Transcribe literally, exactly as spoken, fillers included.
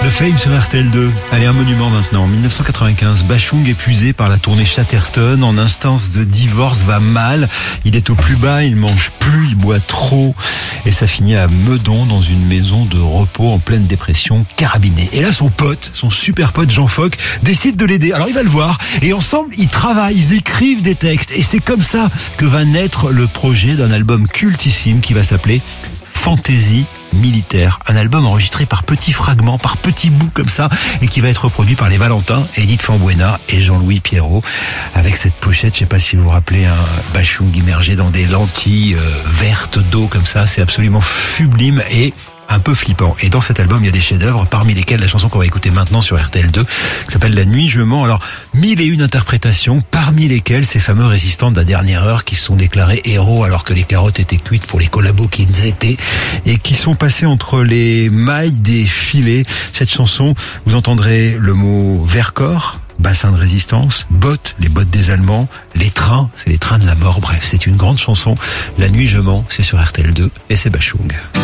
The Fame sur R T L deux. Allez, un monument maintenant. En mille neuf cent quatre-vingt-quinze, Bachung, épuisé par la tournée Chatterton, en instance de divorce, va mal. Il est au plus bas, il mange plus, il boit trop. Et ça finit à Meudon, dans une maison de repos en pleine dépression, carabiné. Et là, son pote, son super pote Jean Fock, décide de l'aider. Alors il va le voir. Et ensemble, ils travaillent, ils écrivent des textes. Et c'est comme ça que va naître le projet d'un album cultissime qui va s'appeler Fantaisie militaire, un album enregistré par petits fragments, par petits bouts comme ça, et qui va être reproduit par les Valentins, Edith Fambuena et Jean-Louis Pierrot, avec cette pochette, je sais pas si vous vous rappelez, un Bachung immergé dans des lentilles euh, vertes d'eau comme ça, c'est absolument sublime et un peu flippant. Et dans cet album, il y a des chefs-d'œuvre, parmi lesquels la chanson qu'on va écouter maintenant sur R T L deux, qui s'appelle La Nuit je mens. Alors, mille et une interprétations, parmi lesquelles ces fameux résistants de la dernière heure qui se sont déclarés héros alors que les carottes étaient cuites pour les collabos qu'ils étaient et qui sont passés entre les mailles des filets. Cette chanson, vous entendrez le mot Vercors, bassin de résistance, bottes, les bottes des Allemands, les trains, c'est les trains de la mort. Bref, c'est une grande chanson. La Nuit je mens, c'est sur R T L deux et c'est Bachung.